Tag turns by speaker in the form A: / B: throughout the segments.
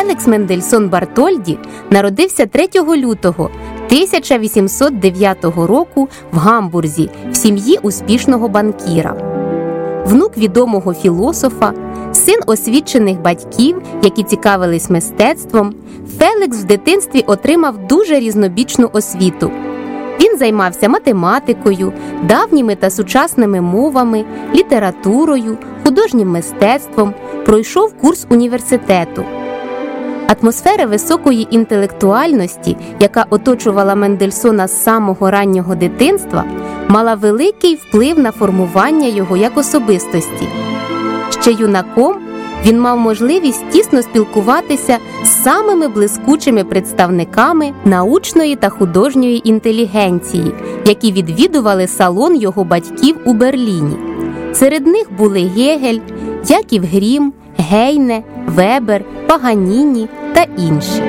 A: Фелікс Мендельсон Бартольді народився 3 лютого 1809 року в Гамбурзі в сім'ї успішного банкіра. Внук відомого філософа, син освічених батьків, які цікавились мистецтвом, Фелікс в дитинстві отримав дуже різнобічну освіту. Він займався математикою, давніми та сучасними мовами, літературою, художнім мистецтвом, пройшов курс університету. Атмосфера високої інтелектуальності, яка оточувала Мендельсона з самого раннього дитинства, мала великий вплив на формування його як особистості. Ще юнаком він мав можливість тісно спілкуватися з самими блискучими представниками научної та художньої інтелігенції, які відвідували салон його батьків у Берліні. Серед них були Гегель, Яків Грім, Гейне, Вебер, Паганіні та інші.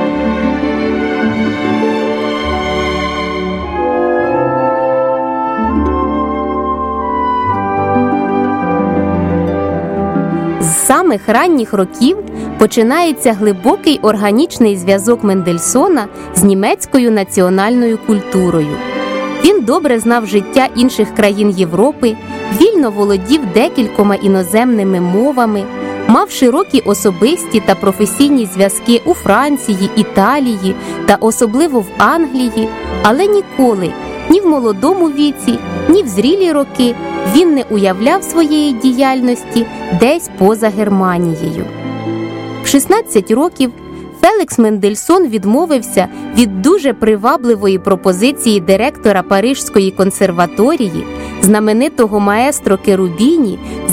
A: З самих ранніх років починається глибокий органічний зв'язок Мендельсона з німецькою національною культурою. Він добре знав життя інших країн Європи, вільно володів декількома іноземними мовами, мав широкі особисті та професійні зв'язки у Франції, Італії та особливо в Англії, але ніколи, ні в молодому віці, ні в зрілі роки він не уявляв своєї діяльності десь поза Германією. В 16 років Фелікс Мендельсон відмовився від дуже привабливої пропозиції директора Паризької консерваторії, знаменитого маестро Керубіні,